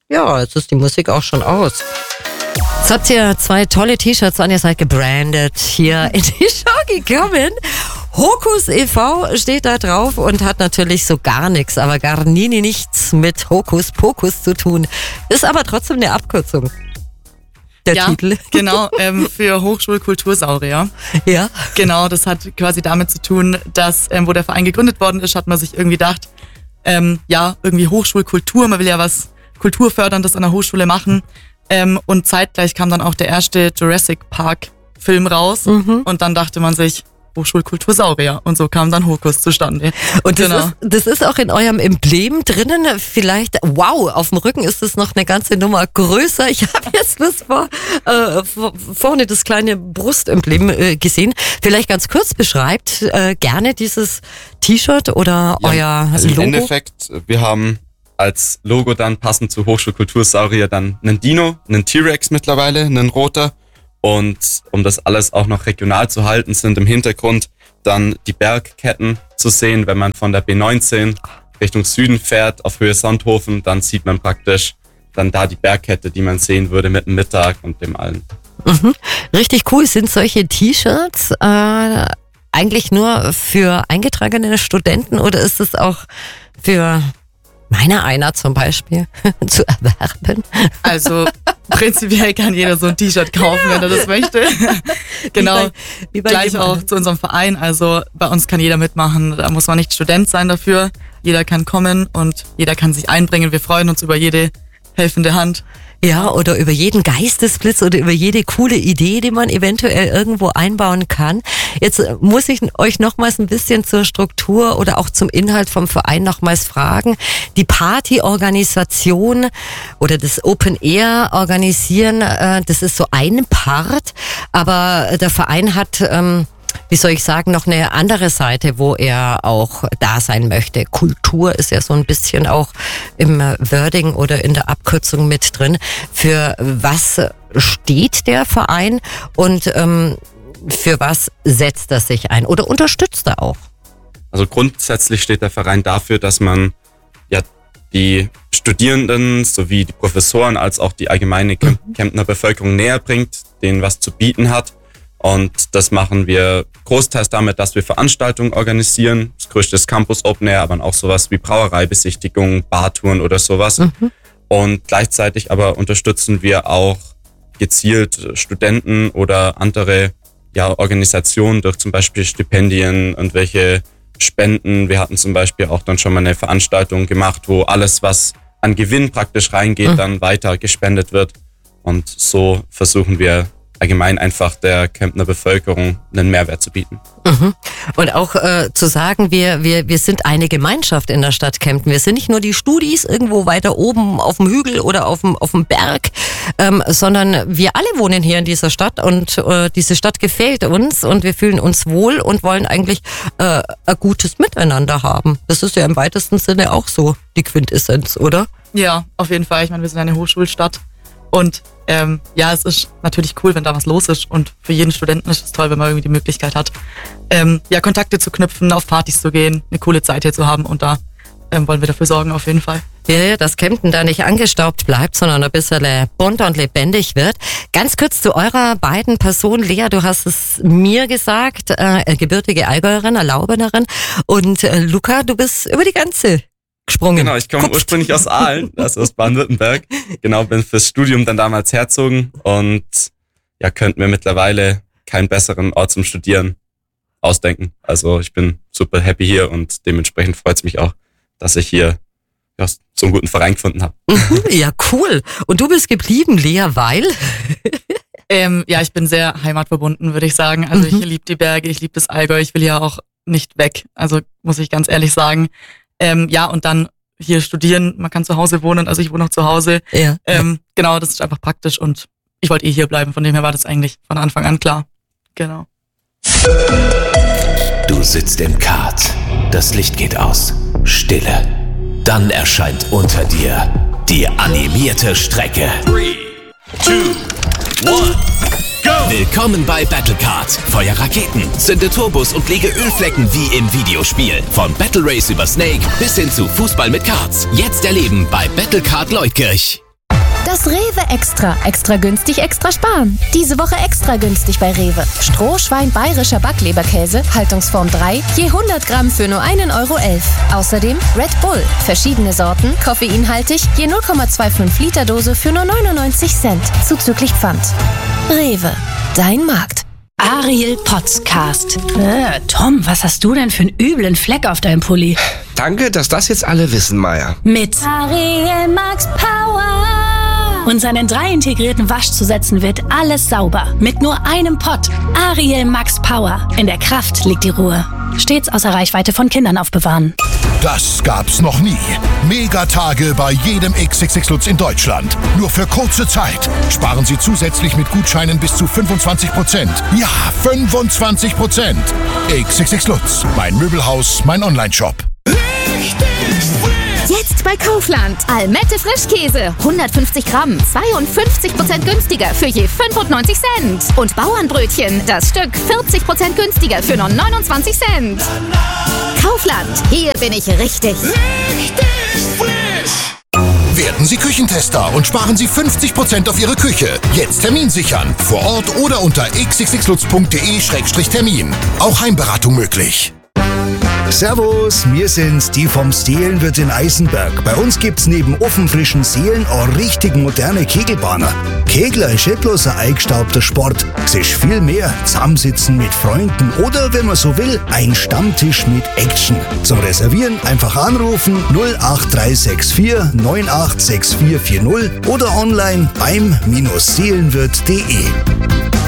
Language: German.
ja, jetzt ist die Musik auch schon aus. Jetzt habt ihr 2 tolle T-Shirts an, ihr seid gebrandet hier in die Show gekommen. Hokus e.V. steht da drauf und hat natürlich so gar nichts, aber gar nichts mit Hokus Pokus zu tun. Ist aber trotzdem eine Abkürzung. Der Titel. Genau, für Hochschulkultursaurier. Ja. Genau, das hat quasi damit zu tun, dass, wo der Verein gegründet worden ist, hat man sich irgendwie gedacht, irgendwie Hochschulkultur, man will ja was Kulturförderndes an der Hochschule machen. Und zeitgleich kam dann auch der erste Jurassic Park Film raus. Und dann dachte man sich, Hochschulkultursaurier. Und so kam dann Hokus zustande. Und das ist auch in eurem Emblem drinnen. Vielleicht, wow, auf dem Rücken ist es noch eine ganze Nummer größer. Ich habe jetzt bloß vorne das kleine Brustemblem gesehen. Vielleicht ganz kurz beschreibt gerne dieses T-Shirt oder euer also Logo. Im Endeffekt, wir haben als Logo dann passend zu Hochschulkultursaurier dann einen Dino, einen T-Rex mittlerweile, einen roter. Und um das alles auch noch regional zu halten, sind im Hintergrund dann die Bergketten zu sehen. Wenn man von der B19 Richtung Süden fährt, auf Höhe Sonthofen, dann sieht man praktisch dann da die Bergkette, die man sehen würde mit dem Mittag und dem allen. Richtig cool. Sind solche T-Shirts eigentlich nur für eingetragene Studenten oder ist es auch für einer zum Beispiel zu erwerben? Also prinzipiell kann jeder so ein T-Shirt kaufen, wenn er das möchte. Genau, wie bei gleich auch zu unserem Verein. Also bei uns kann jeder mitmachen, da muss man nicht Student sein dafür. Jeder kann kommen und jeder kann sich einbringen. Wir freuen uns über jede helfende Hand. Ja, oder über jeden Geistesblitz oder über jede coole Idee, die man eventuell irgendwo einbauen kann. Jetzt muss ich euch nochmals ein bisschen zur Struktur oder auch zum Inhalt vom Verein nochmals fragen. Die Partyorganisation oder das Open Air organisieren, das ist so ein Part, aber der Verein hat wie soll ich sagen, noch eine andere Seite, wo er auch da sein möchte. Kultur ist ja so ein bisschen auch im Wording oder in der Abkürzung mit drin. Für was steht der Verein und für was setzt er sich ein oder unterstützt er auch? Also grundsätzlich steht der Verein dafür, dass man ja die Studierenden sowie die Professoren als auch die allgemeine Kemptner Bevölkerung näher bringt, denen was zu bieten hat. Und das machen wir großteils damit, dass wir Veranstaltungen organisieren. Das größte ist Campus Open Air, aber auch sowas wie Brauereibesichtigungen, Bartouren oder sowas. Und gleichzeitig aber unterstützen wir auch gezielt Studenten oder andere Organisationen durch zum Beispiel Stipendien und welche Spenden. Wir hatten zum Beispiel auch dann schon mal eine Veranstaltung gemacht, wo alles, was an Gewinn praktisch reingeht, dann weiter gespendet wird. Und so versuchen wir allgemein einfach der Kemptner Bevölkerung einen Mehrwert zu bieten. Und auch zu sagen, wir sind eine Gemeinschaft in der Stadt Kempten. Wir sind nicht nur die Studis irgendwo weiter oben auf dem Hügel oder auf dem Berg, sondern wir alle wohnen hier in dieser Stadt und diese Stadt gefällt uns und wir fühlen uns wohl und wollen eigentlich ein gutes Miteinander haben. Das ist ja im weitesten Sinne auch so die Quintessenz, oder? Ja, auf jeden Fall. Ich meine, wir sind eine Hochschulstadt und es ist natürlich cool, wenn da was los ist und für jeden Studenten ist es toll, wenn man irgendwie die Möglichkeit hat, Kontakte zu knüpfen, auf Partys zu gehen, eine coole Zeit hier zu haben und da wollen wir dafür sorgen auf jeden Fall. Ja, dass Kempten da nicht angestaubt bleibt, sondern ein bisschen bunt und lebendig wird. Ganz kurz zu eurer beiden Personen. Lea, du hast es mir gesagt, gebürtige Allgäuerin, Erlaubenerin und Luca, du bist über die Grenze gesprungen. Genau, ich komme ursprünglich aus Aalen, also aus Baden-Württemberg. Genau, bin fürs Studium dann damals herzogen und könnten mir mittlerweile keinen besseren Ort zum Studieren ausdenken. Also ich bin super happy hier und dementsprechend freut es mich auch, dass ich hier so einen guten Verein gefunden habe. Ja, cool. Und du bist geblieben, Lea, weil? Ich bin sehr heimatverbunden, würde ich sagen. Also ich liebe die Berge, ich liebe das Allgäu, ich will ja auch nicht weg. Also muss ich ganz ehrlich sagen. Und dann hier studieren, man kann zu Hause wohnen, also ich wohne noch zu Hause. Ja. Genau, das ist einfach praktisch und ich wollte hier bleiben, von dem her war das eigentlich von Anfang an klar. Genau. Du sitzt im Kart, das Licht geht aus, Stille. Dann erscheint unter dir die animierte Strecke. 3, 2, 1, go! Willkommen bei Battlecard. Feuer Raketen, zünde Turbos und lege Ölflecken wie im Videospiel. Von Battle Race über Snake bis hin zu Fußball mit Karts. Jetzt erleben bei Battlecard Leutkirch. Das Rewe Extra. Extra günstig, extra sparen. Diese Woche extra günstig bei Rewe. Strohschwein bayerischer Backleberkäse, Haltungsform 3, je 100 Gramm für nur 1,11 Euro. Außerdem Red Bull. Verschiedene Sorten, koffeinhaltig, je 0,25 Liter Dose für nur 99 Cent. Zuzüglich Pfand. Rewe. Dein Markt. Ariel Podcast. Tom, was hast du denn für einen üblen Fleck auf deinem Pulli? Danke, dass das jetzt alle wissen, Maya. Mit Ariel Max Power. und seinen 3 integrierten Waschzusätzen wird alles sauber. Mit nur einem Pott. Ariel Max Power. In der Kraft liegt die Ruhe. Stets außer Reichweite von Kindern aufbewahren. Das gab's noch nie. Megatage bei jedem XXX Lutz in Deutschland. Nur für kurze Zeit. Sparen Sie zusätzlich mit Gutscheinen bis zu 25%. Ja, 25%. XXX Lutz. Mein Möbelhaus, mein Onlineshop. Jetzt bei Kaufland. Almette Frischkäse. 150 Gramm. 52% günstiger für je 95 Cent. Und Bauernbrötchen. Das Stück 40% günstiger für nur 29 Cent. Kaufland. Hier bin ich richtig. Werden Sie Küchentester und sparen Sie 50% auf Ihre Küche. Jetzt Termin sichern. Vor Ort oder unter xxxlutz.de/termin. Auch Heimberatung möglich. Servus, wir sind's, die vom Seelenwirt in Eisenberg. Bei uns gibt's neben ofenfrischen Seelen auch richtig moderne Kegelbahner. Kegler ist nicht bloß ein eingestaubter Sport. Es ist viel mehr. Zusammensitzen mit Freunden oder, wenn man so will, ein Stammtisch mit Action. Zum Reservieren einfach anrufen 08364 986440 oder online beim-seelenwirt.de.